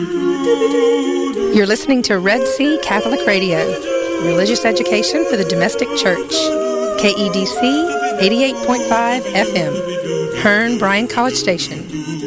You're listening to Red Sea Catholic Radio, religious education for the domestic church. KEDC 88.5 FM, Hearn Bryan College Station.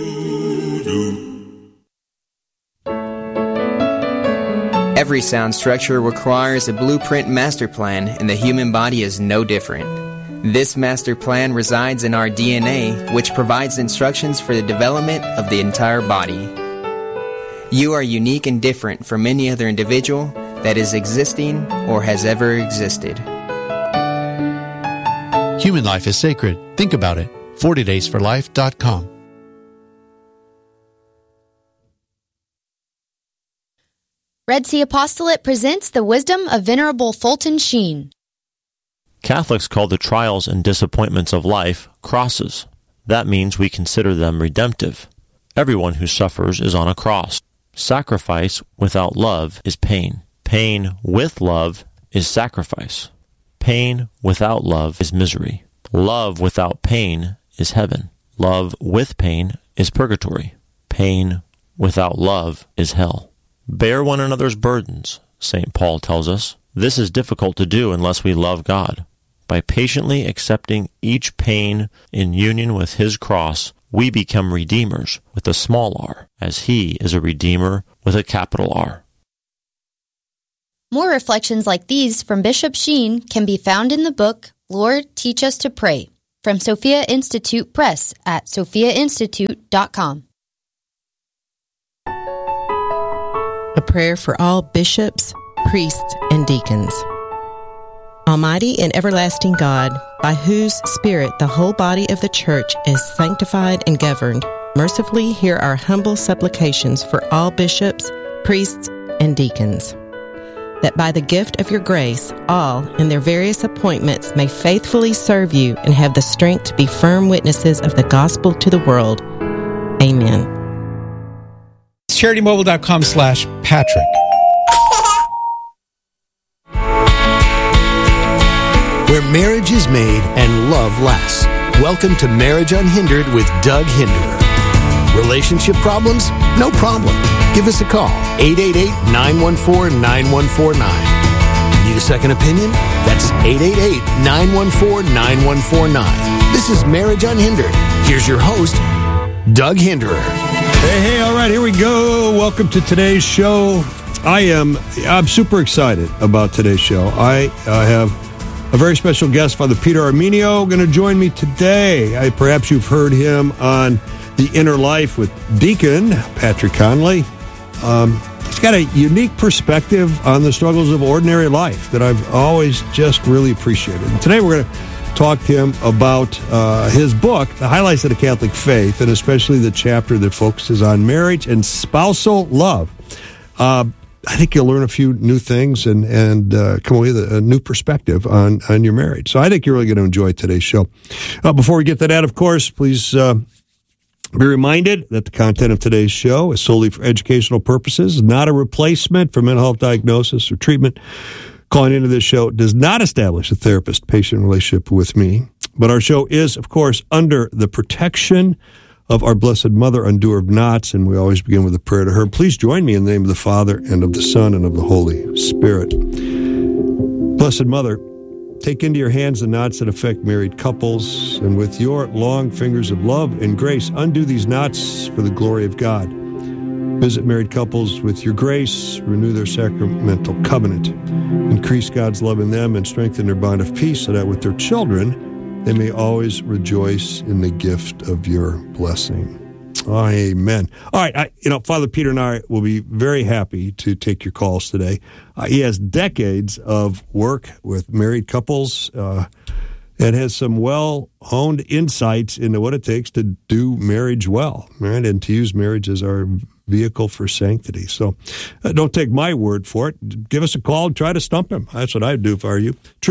Every sound structure requires a blueprint master plan, and the human body is no different. This master plan resides in our DNA, which provides instructions for the development of the entire body. You are unique and different from any other individual that is existing or has ever existed. Human life is sacred. Think about it. 40daysforlife.com. Red Sea Apostolate presents the wisdom of Venerable Fulton Sheen. Catholics call the trials and disappointments of life crosses. That means we consider them redemptive. Everyone who suffers is on a cross. Sacrifice without love is pain. Pain with love is sacrifice. Pain without love is misery. Love without pain is heaven. Love with pain is purgatory. Pain without love is hell. Bear one another's burdens, St. Paul tells us. This is difficult to do unless we love God. By patiently accepting each pain in union with His cross, we become redeemers with a small r, as He is a redeemer with a capital R. More reflections like these from Bishop Sheen can be found in the book, Lord, Teach Us to Pray, from Sophia Institute Press at sophiainstitute.com. A prayer for all bishops, priests, and deacons. Almighty and everlasting God, by whose Spirit the whole body of the Church is sanctified and governed, mercifully hear our humble supplications for all bishops, priests, and deacons, that by the gift of your grace, all in their various appointments may faithfully serve you and have the strength to be firm witnesses of the gospel to the world. Amen. CharityMobile.com/Patrick. Where marriage is made and love lasts. Welcome to Marriage Unhindered with Doug Hinderer. Relationship problems? No problem. Give us a call, 888-914-9149. Need a second opinion? That's 888-914-9149. This is Marriage Unhindered. Here's your host, Doug Hinderer. Hey, all right, here we go. Welcome to today's show. I'm super excited about today's show. I have a very special guest, Father Peter Armenio, going to join me today. Perhaps you've heard him on The Inner Life with Deacon Patrick Conley. He's got a unique perspective on the struggles of ordinary life that I've always just really appreciated. And today we're going to talk to him about his book, The Highlights of the Catholic Faith, and especially the chapter that focuses on marriage and spousal love. I think you'll learn a few new things and come away with a new perspective on your marriage. So I think you're really going to enjoy today's show. Before we get to that, of course, please be reminded that the content of today's show is solely for educational purposes, not a replacement for mental health diagnosis or treatment. Calling into this show does not establish a therapist-patient relationship with me, but our show is, of course, under the protection of our Blessed Mother, undoer of knots, and we always begin with a prayer to her. Please join me in the name of the Father, and of the Son, and of the Holy Spirit. Blessed Mother, take into your hands the knots that affect married couples, and with your long fingers of love and grace, undo these knots for the glory of God. Visit married couples with your grace, renew their sacramental covenant, increase God's love in them, and strengthen their bond of peace so that with their children, they may always rejoice in the gift of your blessing. Amen. All right, Father Peter and I will be very happy to take your calls today. He has decades of work with married couples and has some well-honed insights into what it takes to do marriage well, right? And to use marriage as our vehicle for sanctity. So don't take my word for it. Give us a call and try to stump him. That's what I'd do if I were you.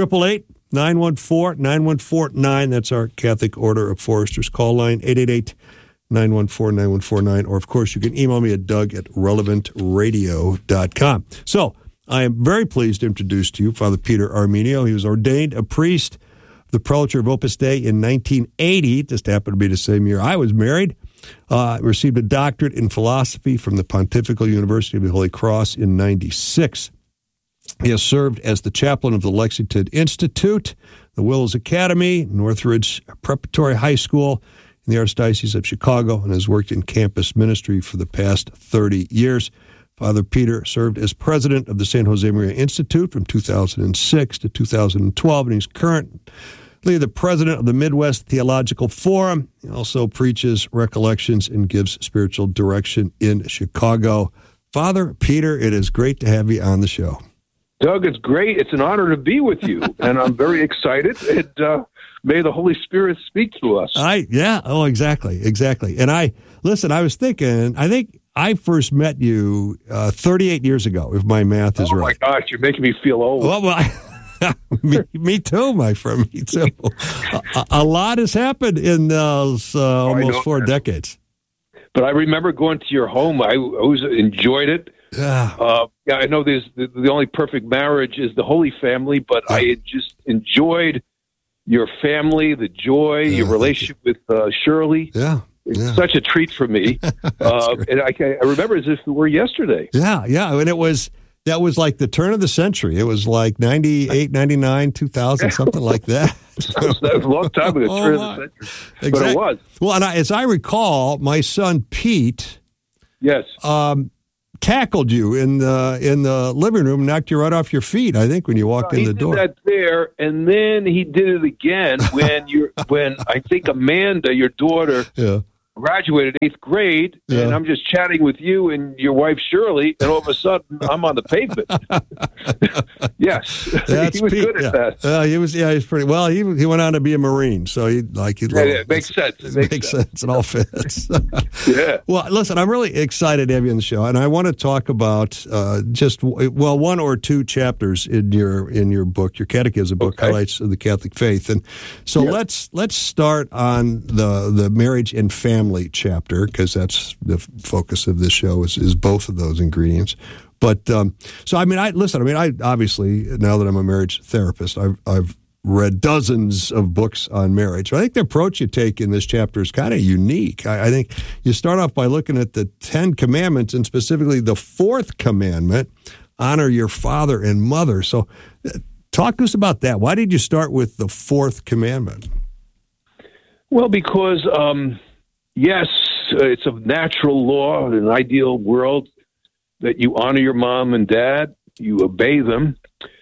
888-914-9149. That's our Catholic Order of Foresters call line, 888-914-9149. Or, of course, you can email me at doug@relevantradio.com. So I am very pleased to introduce to you Father Peter Armenio. He was ordained a priest of the Prelature of Opus Dei in 1980. It just happened to be the same year I was married. Received a doctorate in philosophy from the Pontifical University of the Holy Cross in 96. He has served as the chaplain of the Lexington Institute, the Willows Academy, Northridge Preparatory High School in the Archdiocese of Chicago, and has worked in campus ministry for the past 30 years. Father Peter served as president of the San Jose Maria Institute from 2006 to 2012, and he's currently the president of the Midwest Theological Forum. He also preaches recollections and gives spiritual direction in Chicago. Father Peter, it is great to have you on the show. Doug, it's great. It's an honor to be with you, and I'm very excited. May the Holy Spirit speak to us. Exactly. And I was thinking, I think I first met you 38 years ago, if my math is right. Oh, my gosh, you're making me feel old. Well, me too, my friend, me too. A lot has happened in those almost 4 decades. But I remember going to your home. I always enjoyed it. Yeah. I know there's the only perfect marriage is the Holy Family, but I just enjoyed your family, the joy, your relationship with Shirley. Yeah. It's such a treat for me. And I remember as if it were yesterday. Yeah. And that was like the turn of the century. It was like 98, 99, 2000, something like that. That was a long time ago, turn of the century. Exactly. But it was. Well, and as I recall, my son Pete tackled you in the living room, knocked you right off your feet, I think, when you walked in the door. He did that there, and then he did it again when I think Amanda, your daughter, graduated 8th grade, and I'm just chatting with you and your wife Shirley, and all of a sudden I'm on the pavement. Yes, that's he was Pete. good at that. He was pretty well. He went on to be a Marine, so it makes sense. It makes sense. It all fits. Yeah. Well, listen, I'm really excited to have you on the show, and I want to talk about one or two chapters in your book, your catechism book, Highlights of the Catholic Faith, and so let's start on the marriage and family chapter, because that's the focus of this show is both of those ingredients. But I obviously, now that I'm a marriage therapist, I've read dozens of books on marriage. I think the approach you take in this chapter is kind of unique. I think you start off by looking at the 10 commandments, and specifically the 4th commandment, honor your father and mother. So talk to us about that. Why did you start with the 4th commandment? Well, because yes, it's a natural law in an ideal world that you honor your mom and dad, you obey them,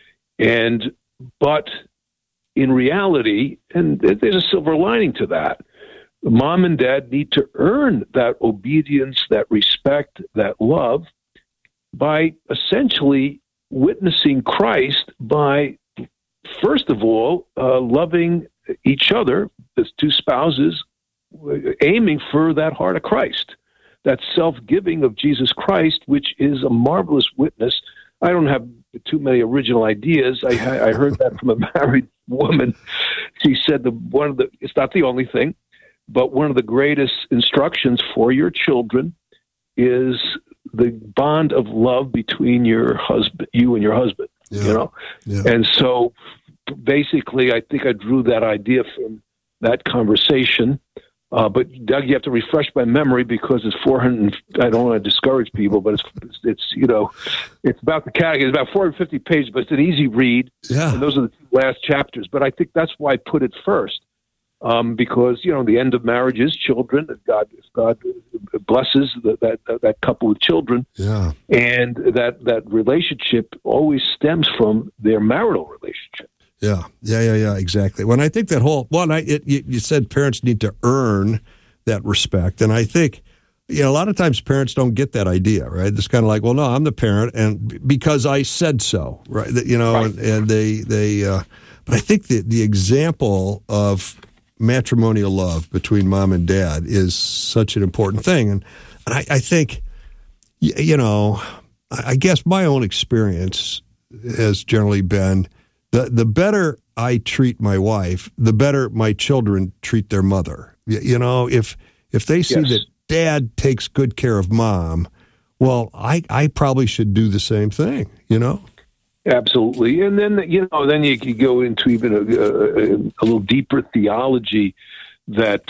but in reality, and there's a silver lining to that, mom and dad need to earn that obedience, that respect, that love by essentially witnessing Christ by, first of all, loving each other as two spouses, aiming for that heart of Christ, that self-giving of Jesus Christ, which is a marvelous witness. I don't have too many original ideas. I heard that from a married woman. She said it's not the only thing, but one of the greatest instructions for your children is the bond of love between you and your husband. Yeah. And so basically, I think I drew that idea from that conversation. But Doug, you have to refresh my memory because it's 400. I don't want to discourage people, but it's about the catechism. It's about 450 pages, but it's an easy read. Yeah. And those are the 2 last chapters. But I think that's why I put it first, because the end of marriage is children. If God blesses that couple with children, and that relationship always stems from their marital relationship. Yeah, exactly. When I think that whole you said parents need to earn that respect, and I think a lot of times parents don't get that idea, right? It's kind of like, well, no, I'm the parent, and because I said so, right? Right. And they but I think the example of matrimonial love between mom and dad is such an important thing, and I think I guess my own experience has generally been. The better I treat my wife, the better my children treat their mother. If they see that dad takes good care of mom, well, I probably should do the same thing, Absolutely. And then, then you could go into even a little deeper theology that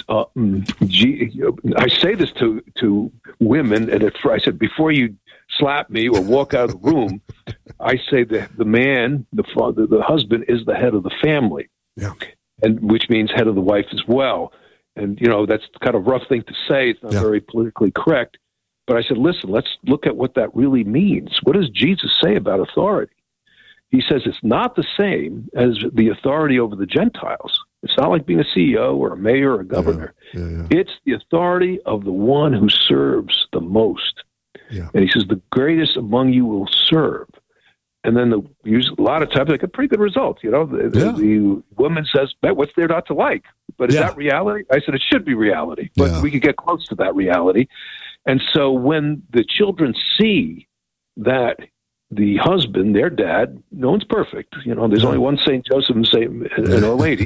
I say this to women, and I said, before you slap me or walk out of the room, I say that the man, the father, the husband is the head of the family, and which means head of the wife as well. And, that's kind of a rough thing to say. It's not very politically correct. But I said, listen, let's look at what that really means. What does Jesus say about authority? He says it's not the same as the authority over the Gentiles. It's not like being a CEO or a mayor or a governor. It's the authority of the one who serves the most. And he says, the greatest among you will serve. And then a lot of times they get pretty good results. The woman says, what's there not to like? But is that reality? I said, it should be reality, but we could get close to that reality. And so when the children see that the husband, their dad, no one's perfect. There's only one St. Joseph and Our Lady.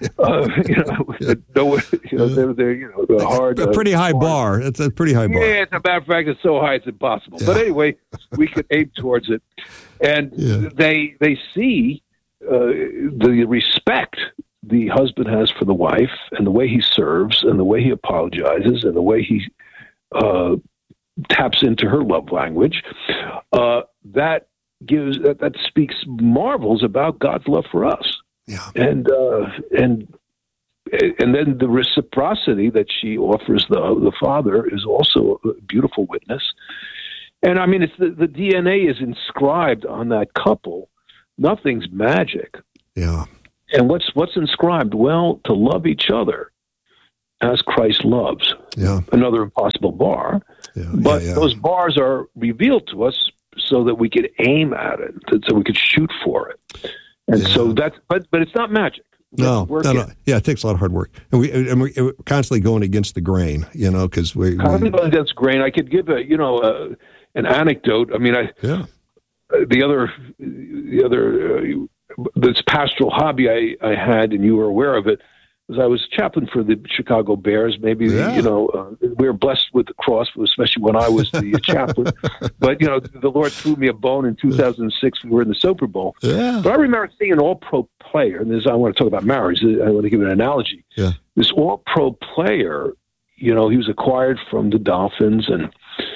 They're hard. A pretty high bar. It's a pretty high bar. Yeah, as a matter of fact, it's so high it's impossible. But anyway, we could aim towards it. And they see the respect the husband has for the wife, and the way he serves, and the way he apologizes, and the way he taps into her love language. That speaks marvels about God's love for us. And then the reciprocity that she offers the father is also a beautiful witness. And I mean, it's the DNA is inscribed on that couple. Nothing's magic. And what's inscribed? Well, to love each other as Christ loves. Another impossible bar. But those bars are revealed to us so that we could aim at it, so we could shoot for it. And so that's, but it's not magic. No. Yeah, it takes a lot of hard work, and we're constantly going against the grain, because we're going against grain. I could give an anecdote. I mean, the other this pastoral hobby I had, and you were aware of it, was I was chaplain for the Chicago Bears. Maybe, we were blessed with the cross, especially when I was the chaplain. But, the Lord threw me a bone in 2006. We were in the Super Bowl. But I remember seeing an all-pro player, and I want to talk about marriage. I want to give an analogy. This all-pro player, he was acquired from the Dolphins, and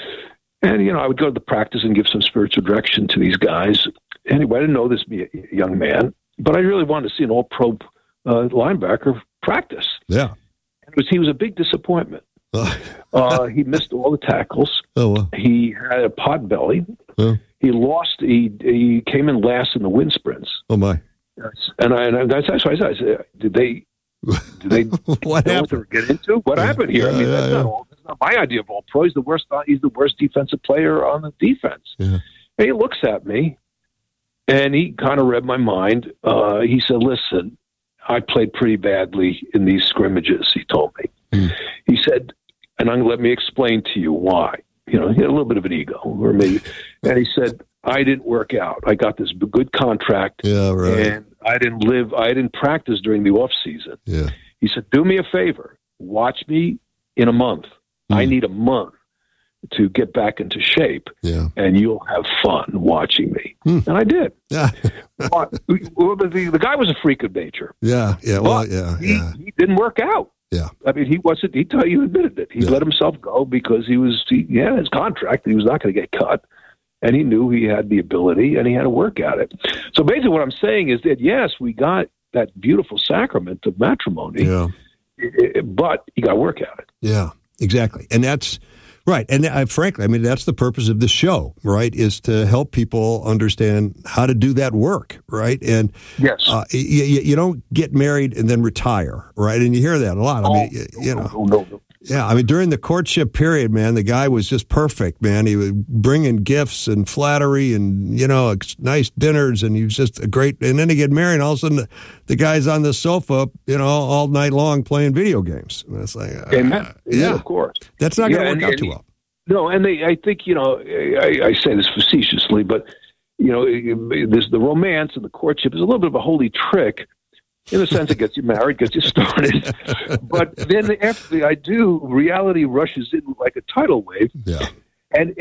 I would go to the practice and give some spiritual direction to these guys. Anyway, I didn't know this be a young man, but I really wanted to see an all-pro linebacker practice. He was a big disappointment. He missed all the tackles. He had a pot belly. He lost. He came in last in the wind sprints. My! And that's why I said, did they what happened? What they were getting into? What happened here? I mean, that's not my idea of all pro. He's the worst defensive player on the defense. And he looks at me, and he kind of read my mind. He said, "Listen, I played pretty badly in these scrimmages," he told me. He said, and let me explain to you why. He had a little bit of an ego, or maybe. And he said, I didn't work out. I got this good contract, and I didn't practice during the off season. He said, do me a favor. Watch me in a month. I need a month to get back into shape, and you'll have fun watching me. And I did. Well, the guy was a freak of nature. He didn't work out. I mean, he wasn't. He admitted it. He let himself go because he had his contract. He was not going to get cut, and he knew he had the ability, and he had to work at it. So basically, what I'm saying is that yes, we got that beautiful sacrament of matrimony, but you got to work at it. Yeah, exactly, and that's. Right. And frankly, I mean, that's the purpose of this show, right, is to help people understand how to do that work, right? And you don't get married and then retire, right? And you hear that a lot. No. Yeah, I mean, during the courtship period, man, the guy was just perfect, man. He was bringing gifts and flattery and, nice dinners, and he was just a great, and then he get married, and all of a sudden the guy's on the sofa, all night long playing video games. And it's like, of course. That's not going to work out too well. No, and I think, I say this facetiously, but, there's the romance and the courtship is a little bit of a holy trick. In a sense, it gets you married, gets you started. But then after reality rushes in like a tidal wave. Yeah. And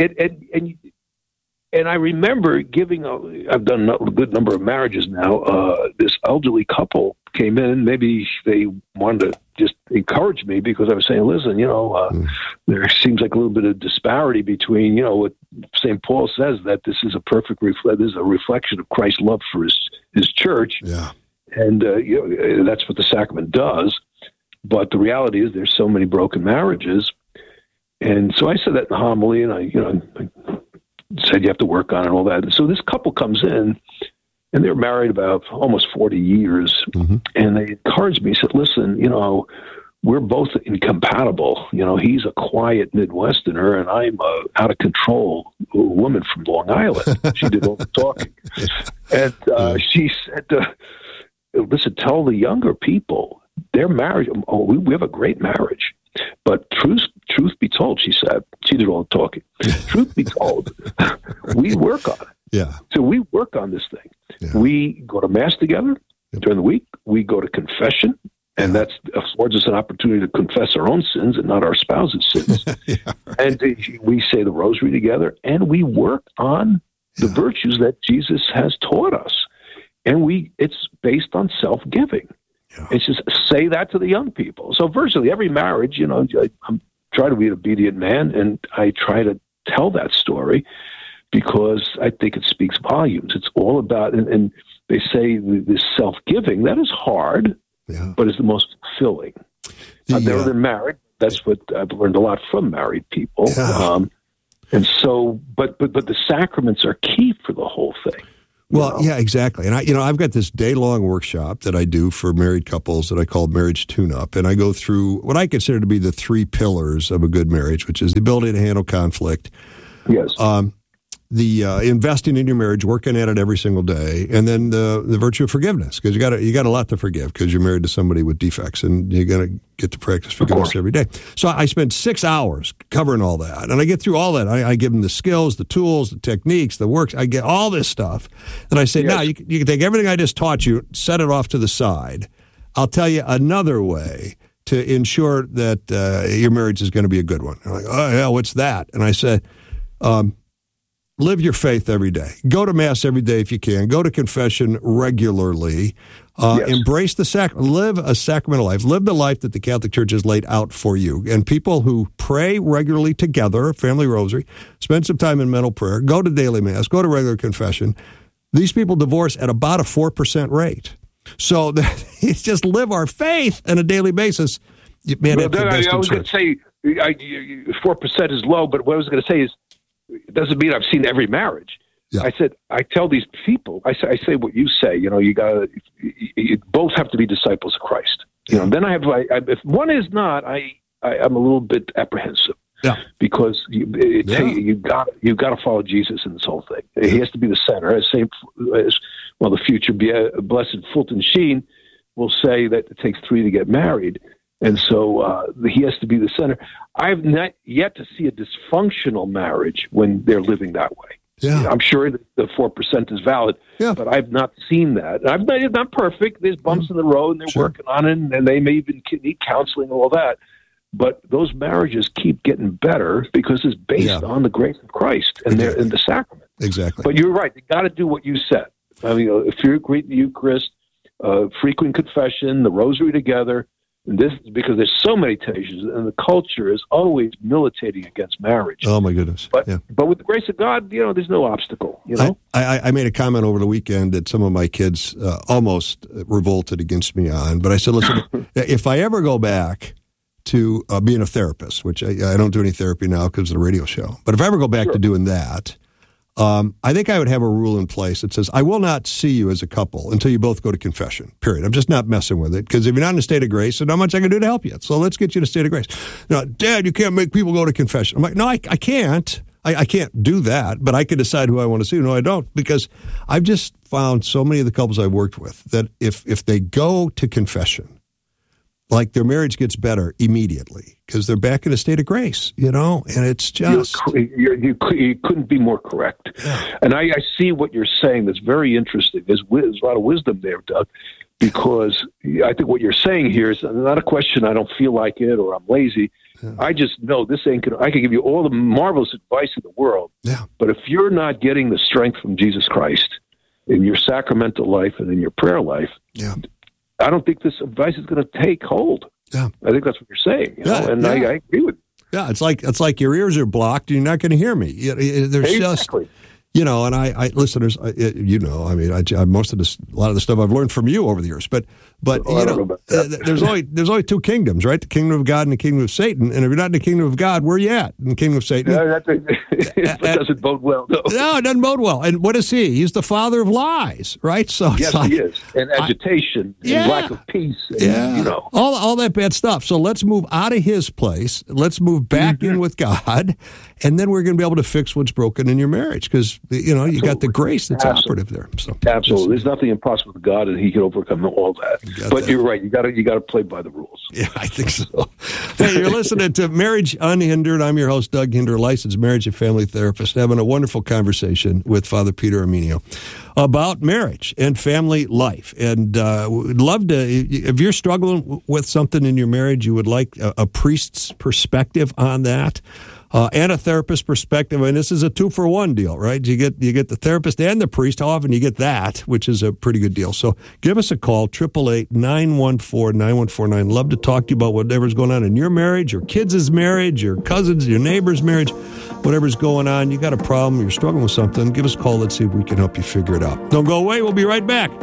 I remember I've done a good number of marriages now. This elderly couple came in. Maybe they wanted to just encouraged me because I was saying, listen, there seems like a little bit of disparity between, what St. Paul says, that this is a this is a reflection of Christ's love for his church. Yeah. And that's what the sacrament does. But the reality is there's so many broken marriages. And so I said that in the homily, and I said you have to work on it and all that. And so this couple comes in, and they're married about almost 40 years. Mm-hmm. And they encouraged me, said, listen, we're both incompatible. He's a quiet Midwesterner, and I'm a out of control woman from Long Island. She did all the talking. And she said, listen, tell the younger people, their marriage, we have a great marriage. But truth be told, she said, she did all the talking. Truth be told, we work on it. Yeah. So we work on this thing. Yeah. We go to Mass together during the week. We go to confession, and that affords us an opportunity to confess our own sins and not our spouse's sins. Right. And we say the rosary together, and we work on the virtues that Jesus has taught us. And it's based on self-giving. Yeah. It's just say that to the young people. So virtually every marriage, I'm trying to be an obedient man, and I try to tell that story because I think it speaks volumes. It's all about, and they say this self-giving, that is hard, but it's the most fulfilling. I've never been married. That's what I've learned a lot from married people. Yeah. And so, but the sacraments are key for the whole thing. Well, yeah, exactly. And I've got this day-long workshop that I do for married couples that I call Marriage Tune-Up. And I go through what I consider to be the 3 pillars of a good marriage, which is the ability to handle conflict. Yes. The investing in your marriage, working at it every single day, and then the virtue of forgiveness, because you got a lot to forgive because you're married to somebody with defects, and you got to get to practice forgiveness every day. So I spend 6 hours covering all that, and I get through all that. I give them the skills, the tools, the techniques, the works. I get all this stuff, and I say, now you can take everything I just taught you, set it off to the side. I'll tell you another way to ensure that your marriage is going to be a good one. They're like, oh yeah, what's that? And I said, live your faith every day. Go to Mass every day if you can. Go to confession regularly. Embrace the live a sacramental life. Live the life that the Catholic Church has laid out for you. And people who pray regularly together, family rosary, spend some time in mental prayer, go to daily Mass, go to regular confession. These people divorce at about a 4% rate. So it's just live our faith on a daily basis. Man, I was going to say 4% is low, but what I was going to say is, it doesn't mean I've seen every marriage. Yeah. I tell these people, I say what you say. You both have to be disciples of Christ. Then I have. If one is not, I'm a little bit apprehensive. Yeah. Because you got to follow Jesus in this whole thing. He has to be the center. As the future blessed Fulton Sheen will say that it takes 3 to get married. And so he has to be the center. I have not yet to see a dysfunctional marriage when they're living that way. Yeah. I'm sure that the 4% is valid, but I've not seen that. It's not perfect. There's bumps in the road, and they're working on it, and they may even need counseling and all that. But those marriages keep getting better because it's based on the grace of Christ and they're in the sacrament. Exactly. But you're right. You got to do what you said. I mean, if you're great in the Eucharist, frequent confession, the rosary together. And this is because there's so many temptations, and the culture is always militating against marriage. Oh my goodness! But with the grace of God, there's no obstacle. I made a comment over the weekend that some of my kids almost revolted against me on, but I said, listen, if I ever go back to being a therapist, which I don't do any therapy now because of the radio show, but if I ever go back to doing that, I think I would have a rule in place that says, I will not see you as a couple until you both go to confession, period. I'm just not messing with it, because if you're not in a state of grace, there's not much I can do to help you. So let's get you in a state of grace. Now, Dad, you can't make people go to confession. I'm like, no, I can't. I can't do that, but I can decide who I want to see. No, I don't, because I've just found so many of the couples I've worked with that if they go to confession, like their marriage gets better immediately because they're back in a state of grace, and it's just... You couldn't be more correct. Yeah. And I see what you're saying that's very interesting. There's a lot of wisdom there, Doug, because I think what you're saying here is not a question, I don't feel like it or I'm lazy. Yeah. I just know this ain't going to... I can give you all the marvelous advice in the world, but if you're not getting the strength from Jesus Christ in your sacramental life and in your prayer life... I don't think this advice is going to take hold. Yeah. I think that's what you're saying. You know? And I agree with you. Yeah, it's like your ears are blocked and you're not going to hear me. There's exactly. just, and I listeners, I most of this, a lot of the stuff I've learned from you over the years, but there's only two kingdoms, right? The kingdom of God and the kingdom of Satan. And if you're not in the kingdom of God, where are you at? In the kingdom of Satan? That doesn't bode well, though. No, it doesn't bode well. And what is he? He's the father of lies, right? So yes, he is. And agitation, and lack of peace, and, all that bad stuff. So let's move out of his place. Let's move back in with God, and then we're going to be able to fix what's broken in your marriage because you got the grace that's operative there. So absolutely, there's nothing impossible with God, and He can overcome all that. But you're right. You got to play by the rules. Yeah, I think so. Hey, you're listening to Marriage Unhindered. I'm your host, Doug Hinder, licensed marriage and family therapist, having a wonderful conversation with Father Peter Arminio about marriage and family life. And we'd love to, if you're struggling with something in your marriage, you would like a priest's perspective on that. And a therapist perspective, and this is a 2-for-1 deal, right? You get the therapist and the priest. How often you get that, which is a pretty good deal. So give us a call, 888-914-9149. Love to talk to you about whatever's going on in your marriage, your kids' marriage, your cousins, your neighbor's marriage, whatever's going on. You got a problem, you're struggling with something, give us a call. Let's see if we can help you figure it out. Don't go away. We'll be right back.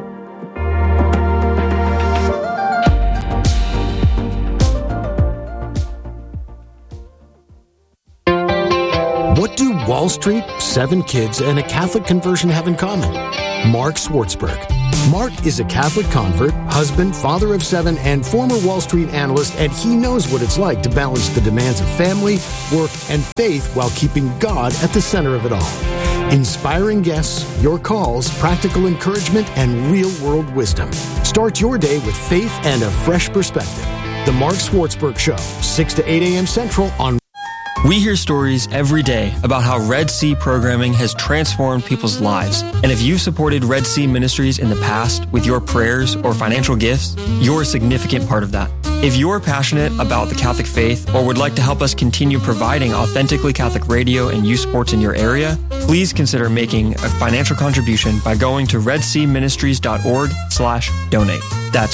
What do Wall Street, 7 kids, and a Catholic conversion have in common? Mark Schwartzberg. Mark is a Catholic convert, husband, father of 7, and former Wall Street analyst, and he knows what it's like to balance the demands of family, work, and faith while keeping God at the center of it all. Inspiring guests, your calls, practical encouragement, and real-world wisdom. Start your day with faith and a fresh perspective. The Mark Schwartzberg Show, 6 to 8 a.m. Central on... We hear stories every day about how Red Sea programming has transformed people's lives. And if you've supported Red Sea Ministries in the past with your prayers or financial gifts, you're a significant part of that. If you're passionate about the Catholic faith or would like to help us continue providing authentically Catholic radio and youth sports in your area, please consider making a financial contribution by going to redseaministries.org/donate. That's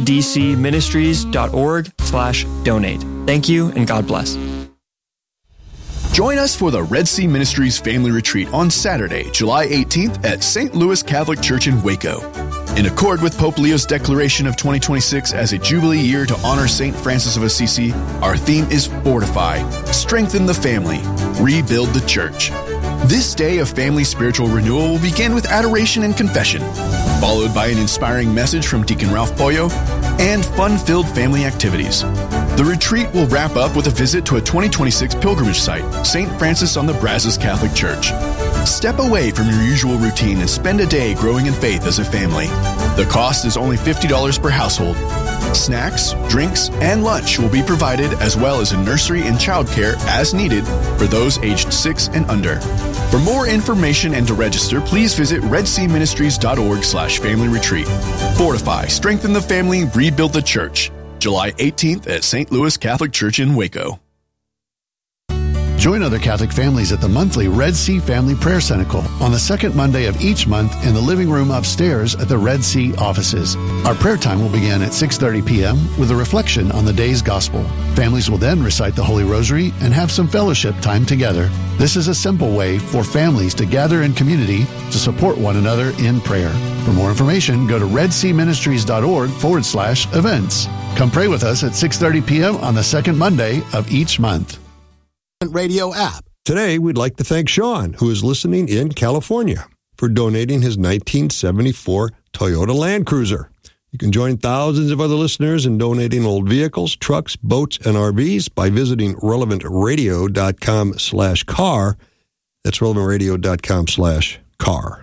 redcministries.org/donate. Thank you and God bless. Join us for the Red Sea Ministries Family Retreat on Saturday, July 18th at St. Louis Catholic Church in Waco. In accord with Pope Leo's declaration of 2026 as a Jubilee year to honor St. Francis of Assisi, our theme is Fortify, Strengthen the Family, Rebuild the Church. This day of family spiritual renewal will begin with adoration and confession, followed by an inspiring message from Deacon Ralph Pollo and fun-filled family activities. The retreat will wrap up with a visit to a 2026 pilgrimage site, St. Francis on the Brazos Catholic Church. Step away from your usual routine and spend a day growing in faith as a family. The cost is only $50 per household. Snacks, drinks, and lunch will be provided, as well as a nursery and childcare as needed for those aged 6 and under. For more information and to register, please visit redseaministries.org/family retreat. Fortify, strengthen the family, rebuild the church. July 18th at St. Louis Catholic Church in Waco. Join other Catholic families at the monthly Red Sea Family Prayer Cenacle on the second Monday of each month in the living room upstairs at the Red Sea offices. Our prayer time will begin at 6:30 p.m. with a reflection on the day's gospel. Families will then recite the Holy Rosary and have some fellowship time together. This is a simple way for families to gather in community to support one another in prayer. For more information, go to redseaministries.org/events. Come pray with us at 6:30 p.m. on the second Monday of each month. Radio app. Today, we'd like to thank Sean, who is listening in California, for donating his 1974 Toyota Land Cruiser. You can join thousands of other listeners in donating old vehicles, trucks, boats, and RVs by visiting relevantradio.com/car. That's relevantradio.com/car.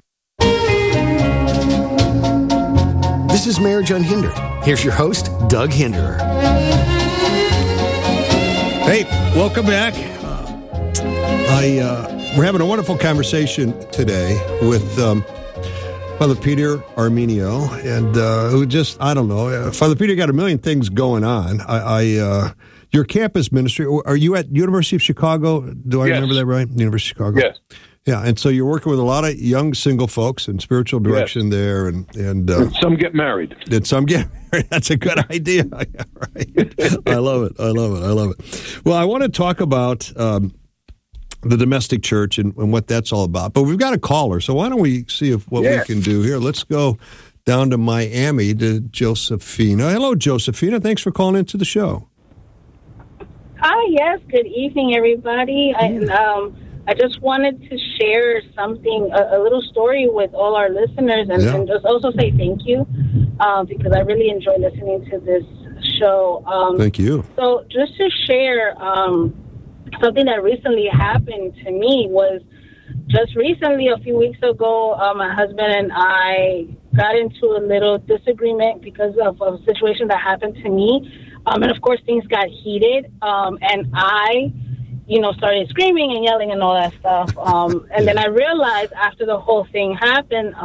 This is Marriage Unhindered. Here's your host, Doug Hinderer. Hey, welcome back. We're having a wonderful conversation today with Father Peter Arminio, and who just, I don't know, Father Peter got a million things going on. Your campus ministry, are you at University of Chicago? Do I remember that right? University of Chicago? Yes. Yeah, and so you're working with a lot of young single folks in spiritual direction there, and some get married. And some get married. That's a good idea. Yeah, right. I love it. Well, I want to talk about the domestic church and what that's all about. But we've got a caller, so why don't we see what we can do here? Let's go down to Miami to Josephina. Hello, Josephina. Thanks for calling into the show. Hi, yes. Good evening, everybody. I just wanted to share something, a little story with all our listeners and just also say thank you because I really enjoy listening to this show. Thank you. So just to share something that recently happened to me was just recently, a few weeks ago, my husband and I got into a little disagreement because of a situation that happened to me. And, of course, things got heated. And I started screaming and yelling and all that stuff. And then I realized after the whole thing happened,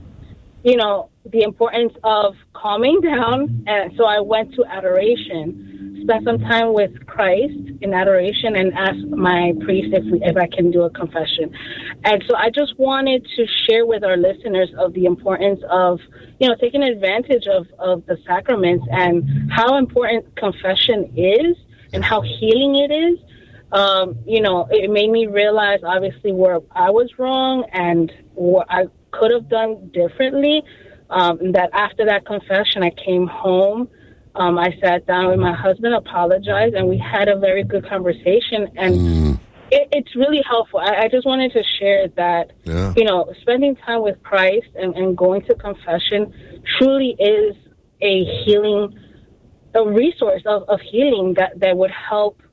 the importance of calming down. And so I went to adoration, spent some time with Christ in adoration, and asked my priest if I can do a confession. And so I just wanted to share with our listeners of the importance of, taking advantage of the sacraments and how important confession is and how healing it is. It made me realize, obviously, where I was wrong and what I could have done differently. That after that confession, I came home. I sat down with my husband, apologized, and we had a very good conversation. And it's really helpful. I just wanted to share that, spending time with Christ and going to confession truly is a resource of healing that would help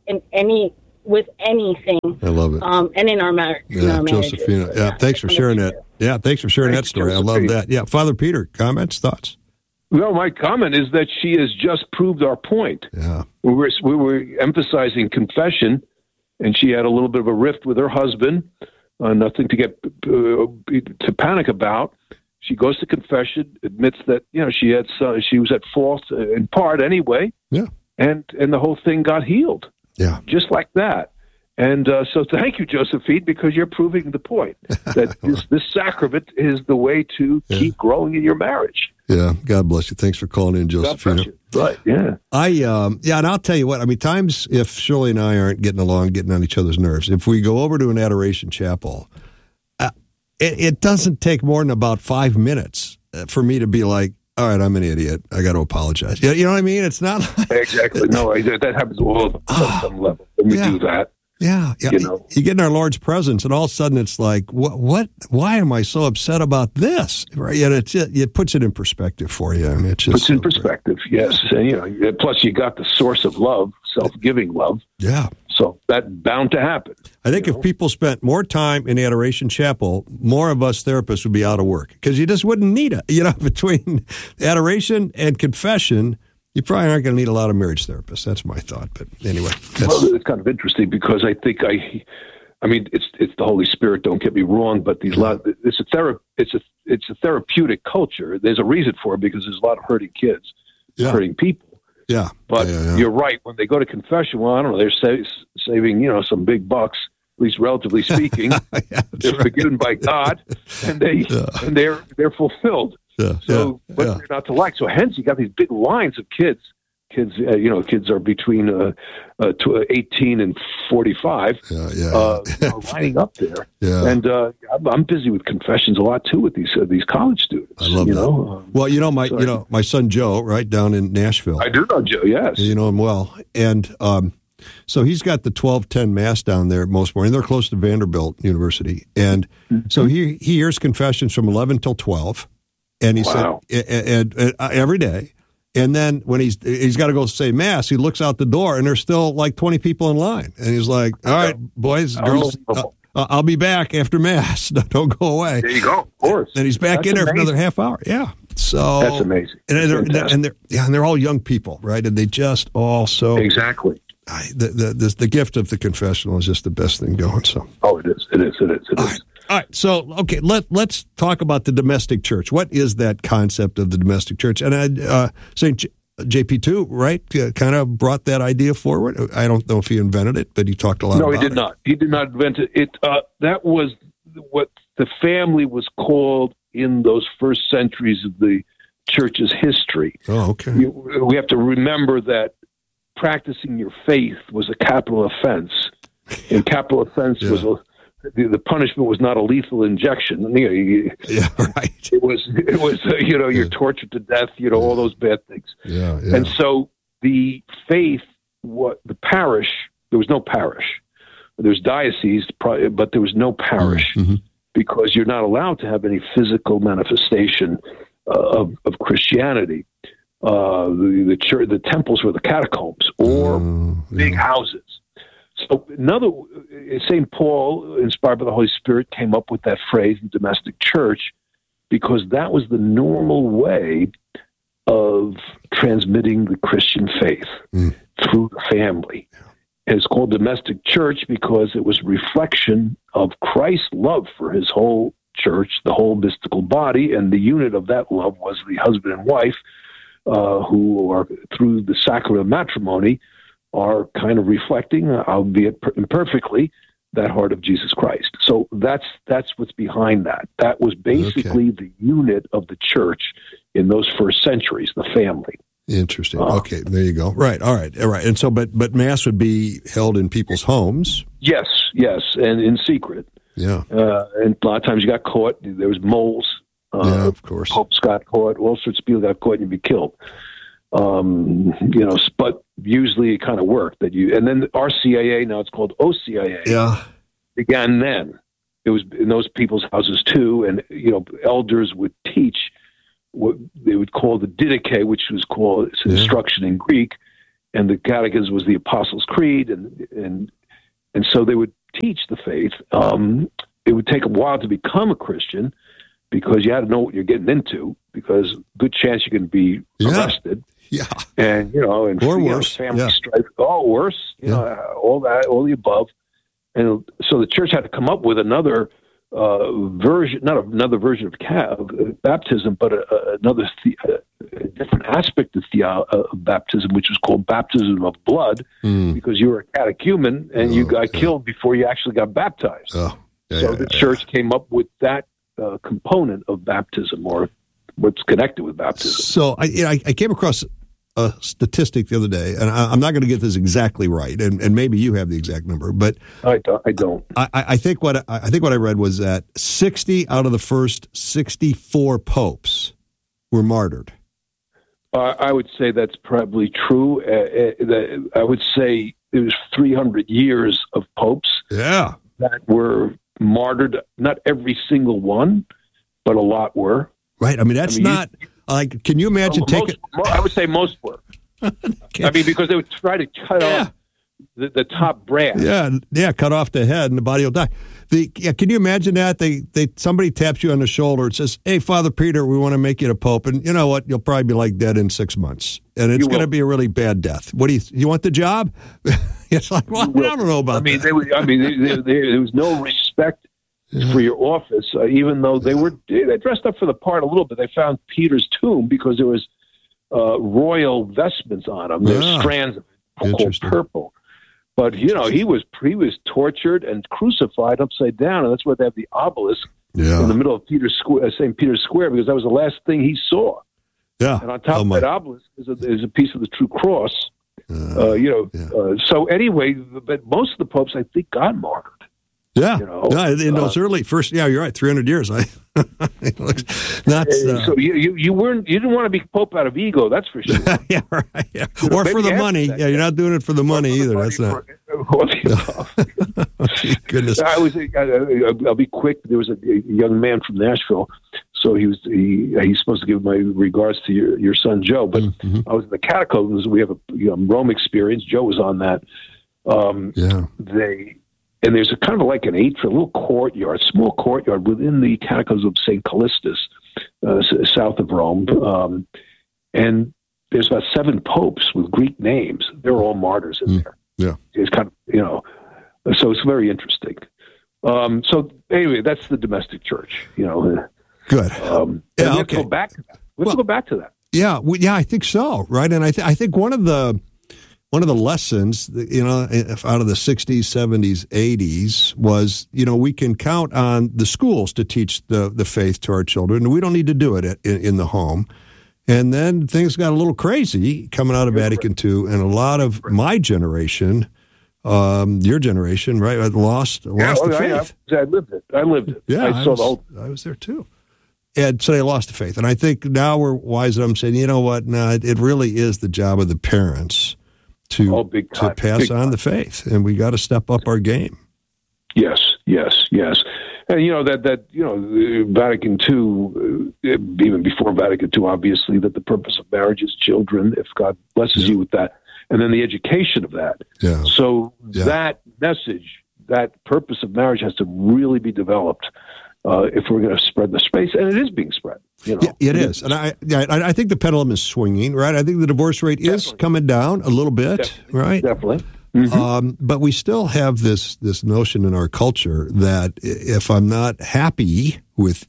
with anything. I love it. And in our marriage. Yeah, Josephina. Yeah, thanks for sharing that. Yeah, thanks for sharing that story. I love that. Yeah, Father Peter, comments, thoughts? Well, my comment is that she has just proved our point. Yeah. We were emphasizing confession, and she had a little bit of a rift with her husband, nothing to get to panic about. She goes to confession, admits that she was at fault in part anyway. Yeah. And the whole thing got healed. Yeah. Just like that. And so thank you, Josephine, because you're proving the point that this sacrament is the way to keep growing in your marriage. Yeah. God bless you. Thanks for calling in, Josephina. Right. Yeah. And I'll tell you what, times if Shirley and I aren't getting along, getting on each other's nerves, if we go over to an adoration chapel, it doesn't take more than about 5 minutes for me to be like, all right, I'm an idiot. I got to apologize. You know what I mean? It's not exactly. No, that happens all on some level. When we do that. Yeah. You get in our Lord's presence, and all of a sudden it's like, what? Why am I so upset about this? Right? And it puts it in perspective for you. And it just puts in perspective. Yes, and plus you got the source of love, self-giving love. Yeah. So that's bound to happen. I think if people spent more time in the Adoration Chapel, more of us therapists would be out of work because you just wouldn't need it. Between adoration and confession, you probably aren't going to need a lot of marriage therapists. That's my thought. But anyway, it's kind of interesting because I think it's the Holy Spirit. Don't get me wrong, but it's a therapeutic culture. There's a reason for it because there's a lot of hurting kids, hurting people. Yeah, but you're right. When they go to confession, well, I don't know. They're saving some big bucks, at least relatively speaking. They're forgiven by God, and they're fulfilled. Yeah, so, but they're not to like. So, hence, you got these big lines of kids. Kids are between 18 and 45, lining up there. Yeah. And I'm busy with confessions a lot too with these college students. I love that. Well, my son Joe, right down in Nashville. I do know Joe. Yes, you know him well, and so he's got the 12:10 mass down there most morning. They're close to Vanderbilt University, and so he hears confessions from 11 till 12, and he said, and every day. And then when he's got to go say mass, he looks out the door and there's still like 20 people in line. And he's like, all right, boys, girls, I'll be back after mass. Don't go away. There you go. Of course. And he's back in there for another half hour. Yeah. So that's amazing. And they're all young people, right? And they just all so exactly. The gift of the confessional is just the best thing going. So it is. All right, so okay, let's talk about the domestic church. What is that concept of the domestic church? And St. JP2, right? Kind of brought that idea forward. I don't know if he invented it, but he talked a lot about it. No, he did not. He did not invent it. That was what the family was called in those first centuries of the church's history. Oh, okay. We have to remember that practicing your faith was a capital offense, and capital offense was the punishment was not a lethal injection. Yeah, right. It was you're tortured to death. All those bad things. Yeah. And so the faith, the parish, there was no parish. There's diocese, but there was no parish because you're not allowed to have any physical manifestation of Christianity. The church, the temples were the catacombs or big houses. So St. Paul, inspired by the Holy Spirit, came up with that phrase, the domestic church, because that was the normal way of transmitting the Christian faith through the family. And it's called domestic church because it was a reflection of Christ's love for his whole church, the whole mystical body, and the unit of that love was the husband and wife, who are, through the sacrament of matrimony, are kind of reflecting, albeit imperfectly, that heart of Jesus Christ. So that's what's behind that. That was basically the unit of the church in those first centuries, the family. Interesting. Okay, there you go. Right. All right. And so, but Mass would be held in people's homes. Yes, and in secret. Yeah. And a lot of times you got caught. There was moles. Of course. Popes got caught. All sorts of people got caught and you'd be killed. But usually it kind of worked. And then the RCIA, now it's called OCIA, began then. It was in those people's houses too, and elders would teach what they would call the Didache, which was called instruction in Greek, and the Catechism was the Apostles' Creed, and so they would teach the faith. It would take a while to become a Christian because you had to know what you're getting into, because good chance you can be arrested. Yeah. And, and or worse. Family strife. Oh, worse. All that, all the above. And so the church had to come up with another version, not another version of baptism, but a different aspect of baptism, which was called baptism of blood, because you were a catechumen and you got killed before you actually got baptized. The church came up with that component of baptism, or what's connected with baptism. So I came across a statistic the other day, and I'm not going to get this exactly right, and maybe you have the exact number, but I don't. I think what I read was that 60 out of the first 64 popes were martyred. I would say that's probably true. I would say there was 300 years of popes that were martyred. Not every single one, but a lot were. Right. I mean, that's not like. Can you imagine taking? I would say most were. I mean, because they would try to cut off the top brass. Yeah. Cut off the head, and the body will die. Can you imagine that? Somebody taps you on the shoulder and says, "Hey, Father Peter, we want to make you the Pope," and you know what? You'll probably be like dead in 6 months, and it's going to be a really bad death. What do you want the job? It's like, well, I don't know about that. There was no respect for your office, even though they dressed up for the part a little bit. They found Peter's tomb because there was royal vestments on him. There's strands of it called purple. But he was tortured and crucified upside down, and that's where they have the obelisk in the middle of St. Peter's Square, because that was the last thing he saw. Yeah, and on top of that obelisk is a piece of the true cross. So anyway, but most of the popes, I think, got martyred. Yeah, in those early first, you're right, 300 years. It looks nuts. So you didn't want to be Pope out of ego, that's for sure. Right. Yeah. Or for the money. Yeah, you're not doing it for the money either. That's not. Goodness. I'll be quick. There was a young man from Nashville, so he's supposed to give my regards to your son Joe. But I was in the catacombs. We have a Rome experience. Joe was on that. And there's a kind of like a little courtyard, small courtyard within the catacombs of St. Callistus, south of Rome. And there's about 7 popes with Greek names. They're all martyrs in there. Yeah. It's kind of, so it's very interesting. So anyway, that's the domestic church, Good. Let's go back to that. Let's go back to that. Yeah, I think so, right? And I think one of the lessons, out of the 60s, 70s, 80s was, we can count on the schools to teach the faith to our children, and we don't need to do it in the home. And then things got a little crazy coming out of Vatican II, and a lot of my generation, your generation, right, lost the faith. I lived it. Yeah, I was there too. And so they lost the faith. And I think now we're wise enough saying, you know what, no, it really is the job of the parents to pass on the faith, and we got to step up our game. Yes. And Vatican II, even before Vatican II, obviously, that the purpose of marriage is children, if God blesses you with that, and then the education of that. Yeah. So that message, that purpose of marriage has to really be developed if we're going to spread the space, and it is being spread. Yeah, it is, and I think the pendulum is swinging. Right, I think the divorce rate is coming down a little bit. Right, definitely. Mm-hmm. But we still have this notion in our culture that if I'm not happy,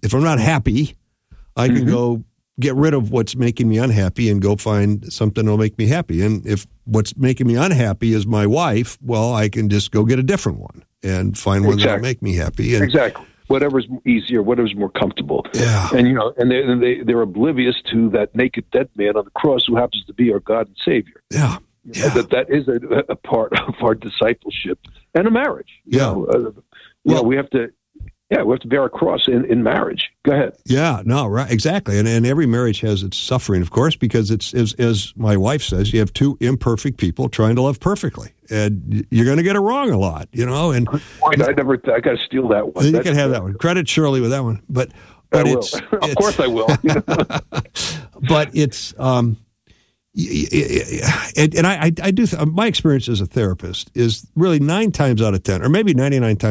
I can go get rid of what's making me unhappy and go find something that'll make me happy. And if what's making me unhappy is my wife, well, I can just go get a different one and find one that'll make me happy. And exactly. Whatever's easier, whatever's more comfortable. Yeah. And they're oblivious to that naked dead man on the cross who happens to be our God and Savior. Yeah. That is a part of our discipleship and a marriage. We have to bear a cross in marriage. Go ahead. Yeah, no, right, exactly. And every marriage has its suffering, of course, because it's as my wife says, you have two imperfect people trying to love perfectly, and you're going to get it wrong a lot, And I got to steal that one. You can have that one. Credit Shirley with that one, but it's of course I will. But it's. And I do. My experience as a therapist is really 9 times out of 10, or maybe 99 times